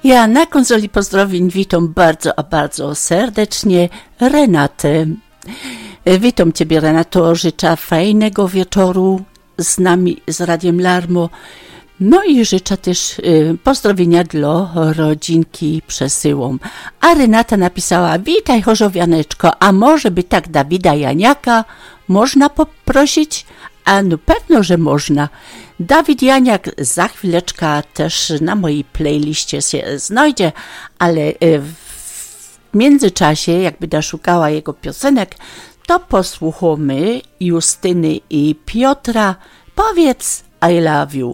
Ja na konsoli pozdrowień witam bardzo, a bardzo serdecznie Renatę. Witam Ciebie, Renato, życzę fajnego wieczoru z nami, z Radiem Larmo. No i życzę też pozdrowienia dla rodzinki przesyłom. A Renata napisała: witaj Chorzowianeczko, a może by tak Dawida Janiaka można poprosić? A no pewno, że można. Dawid Janiak za chwileczkę też na mojej playliście się znajdzie, ale w międzyczasie, jakby szukała jego piosenek, to posłuchamy Justyny i Piotra. Powiedz I love you.